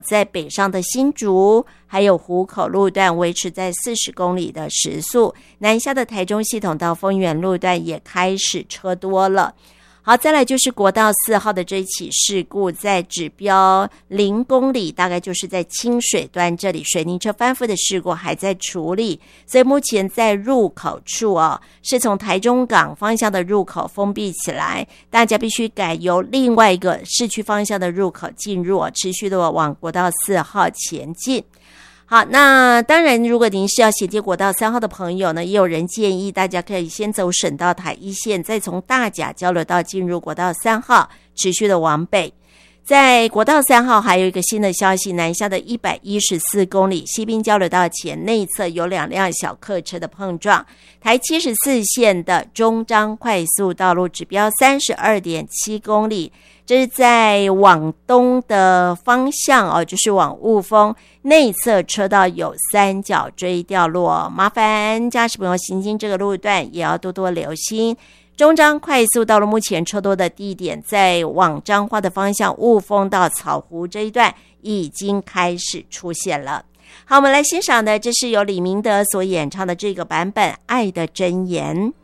在北上的新竹还有湖口路段维持在40公里的时速，南下的台中系统到丰原路段也开始车多了。好，再来就是国道4号的这一起事故，在指标0公里，大概就是在清水端这里，水泥车翻覆的事故还在处理，所以目前在入口处是从台中港方向的入口封闭起来，大家必须改由另外一个市区方向的入口进入，持续的往国道4号前进。好，那当然如果您是要衔接国道3号的朋友呢，也有人建议大家可以先走省道台一线，再从大甲交流道进入国道3号，持续的往北。在国道3号还有一个新的消息，南下的114公里西滨交流道前内侧有2辆小客车的碰撞，台74线的中彰快速道路指标 32.7 公里，这是在往东的方向就是往雾峰内侧车道有三角锥掉落，麻烦驾驶朋友行经这个路段也要多多留心。中彰快速道路目前车多的地点在往彰化的方向雾峰到草湖这一段已经开始出现了。好，我们来欣赏的这是由李明德所演唱的这个版本《爱的箴言》。